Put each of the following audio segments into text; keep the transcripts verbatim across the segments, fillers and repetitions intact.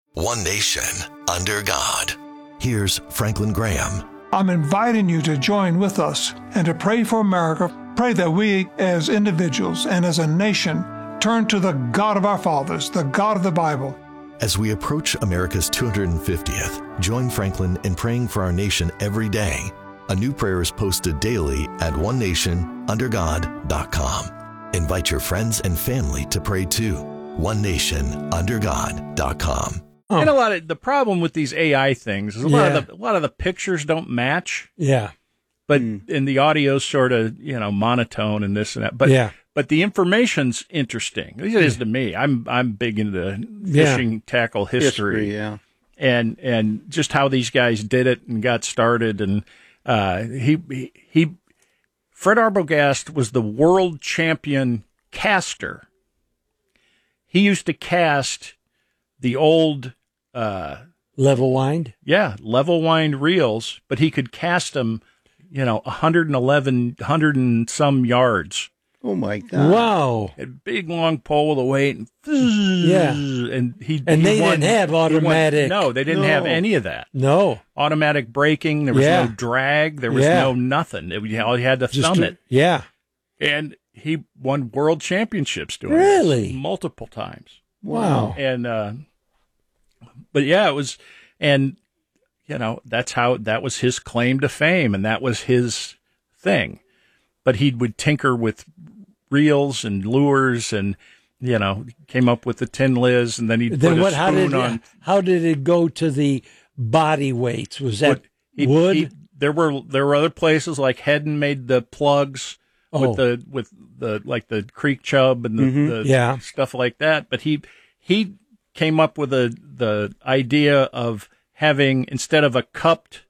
One nation, under God. Here's Franklin Graham. I'm inviting you to join with us and to pray for America. Pray that we, as individuals and as a nation, turn to the God of our fathers, the God of the Bible. As we approach America's two hundred fiftieth, join Franklin in praying for our nation every day. A new prayer is posted daily at one nation under god dot com. Invite your friends and family to pray too. one nation under god dot com. Oh. And a lot of the problem with these A I things is a Yeah. lot of the a lot of the pictures don't match. Yeah. But Mm. and the audio's sort of, you know, monotone and this and that. But Yeah. but the information's interesting. It is to me. I'm I'm big into Yeah. fishing tackle history. History, yeah. And and just how these guys did it and got started, and uh, he he he Fred Arbogast was the world champion caster. He used to cast the old uh, level wind, yeah, level wind reels, but he could cast them, you know, one eleven, one hundred and some yards. Oh my God! Wow! A big long pole with a weight, and yeah, and he and he they won, didn't have automatic. Won, no, they didn't no. have any of that. No automatic braking. There was yeah. no drag. There was yeah. no nothing. It, all you had to Just thumb to, it. Yeah, and he won world championships doing really this multiple times. Wow! And uh, but yeah, it was, and you know that's how that was his claim to fame, and that was his thing. But he would tinker with reels and lures, and you know came up with the tin liz, and then he then put what? a How did spoon on. it, how did it go to the body weights? Was that Wood? He, wood? He, there were there were other places like Hedden made the plugs oh. with the with the like the creek chub and the, mm-hmm. the yeah. stuff like that. But he he came up with a the idea of having, instead of a cupped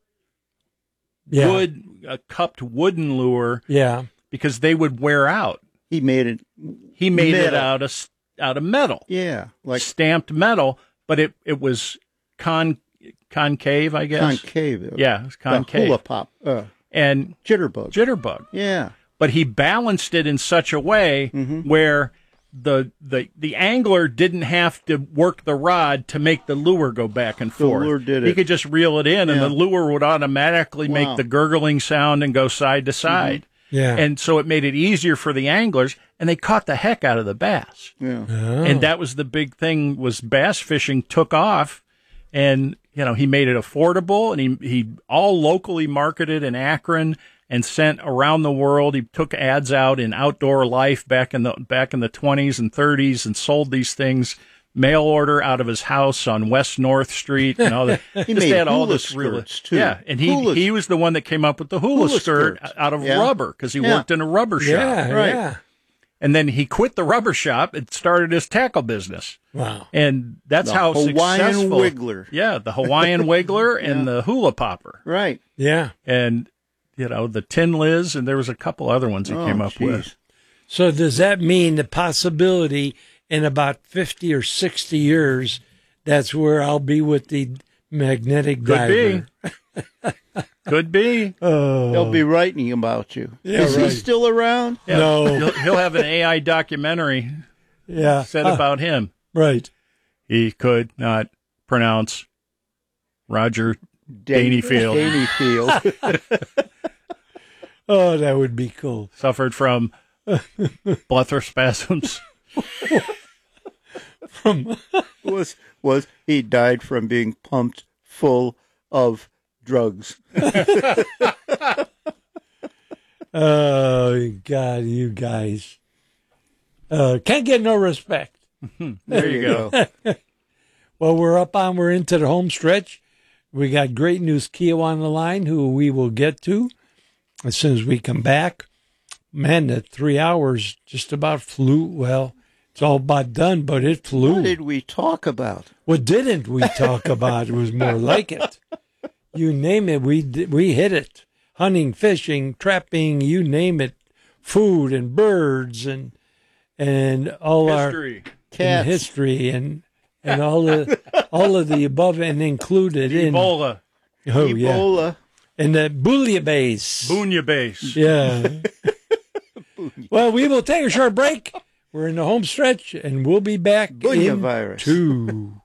yeah. wood a cupped wooden lure, yeah, because they would wear out. He made it. He made metal. it out of out of metal. Yeah, like stamped metal, but it it was con concave, I guess. Concave. Yeah, it was concave. The hula pop. Uh, and jitterbug. Jitterbug. Yeah. But he balanced it in such a way mm-hmm. where the the the angler didn't have to work the rod to make the lure go back and forth. The lure did it. He could just reel it in, yeah. and the lure would automatically wow. make the gurgling sound and go side to side. Mm-hmm. Yeah. And so it made it easier for the anglers, and they caught the heck out of the bass. Yeah. Oh. And that was the big thing, was bass fishing took off, and you know he made it affordable, and he he all locally marketed in Akron and sent around the world. He took ads out in Outdoor Life back in the back in the twenties and thirties and sold these things mail order out of his house on West North Street and all that. he Just made had all hula this really, skirts too. yeah, and he hula. he was the one that came up with the hula, hula skirt skirts. out of yeah. rubber, because he yeah. worked in a rubber shop. Yeah, right. yeah. And then he quit the rubber shop and started his tackle business. Wow. And that's the how Hawaiian successful. Wiggler. Yeah, the Hawaiian Wiggler and yeah. the Hula Popper. Right. Yeah. And, you know, the Tin Liz, and there was a couple other ones he oh, came up geez. with. So does that mean the possibility in about fifty or sixty years, that's where I'll be with the magnetic Could diver? be. Could be. Oh. They'll be writing about you. Yeah, Is right. he still around? Yeah, No. He'll, he'll have an A I documentary Yeah. said Ah, about him. right. He could not pronounce Roger Daneyfield. Daneyfield. Oh, that would be cool. Suffered from blepharospasms. From was was he died from being pumped full of drugs. Oh God, you guys uh, can't get no respect. There you go. Well, we're up on, we're into the home stretch. We got Great News Keo on the line, who we will get to as soon as we come back. Man, that three hours just about flew. Well, it's all about done, but it flew. What did we talk about? What didn't we talk about? It was more like it. You name it, we did, we hit it. Hunting, fishing, trapping, you name it. Food and birds and and all History. our Cats. and history and and all the all of the above and included in Ebola. oh yeah Ebola. and the bouillabaisse. Bouillabaisse. Yeah. Well, we will take a short break. We're in the home stretch, and we'll be back Booyah in virus. two.